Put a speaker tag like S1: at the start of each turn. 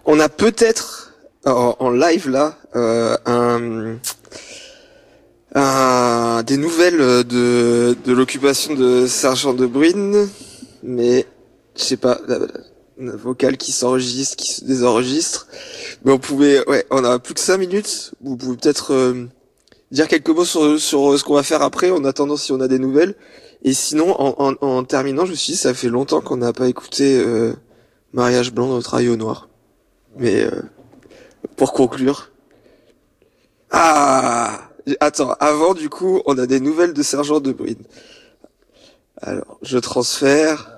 S1: On a peut-être en live là des nouvelles de l'occupation de Sergent de Bruyne, mais je sais pas, la vocale qui s'enregistre, qui se désenregistre. Mais on a plus que 5 minutes. Vous pouvez peut-être dire quelques mots sur ce qu'on va faire après, en attendant si on a des nouvelles. Et sinon, en terminant, je me suis dit, ça fait longtemps qu'on n'a pas écouté Mariage blanc, notre rail au noir. Mais pour conclure. Ah, attends, avant du coup, on a des nouvelles de Sergent de Bruyne. Alors, je transfère.